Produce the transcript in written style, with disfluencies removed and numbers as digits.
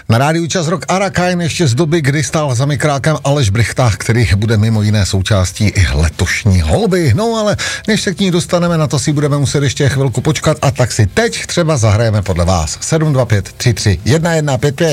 Na rádiu Čas Rock Arakain ještě z doby, kdy stál za mikrákem Aleš Brychta, který bude mimo jiné součástí i letošní holby. No ale než se k ní dostaneme, na to si budeme muset ještě chvilku počkat a tak si teď třeba zahrajeme podle vás. 725 33 1155.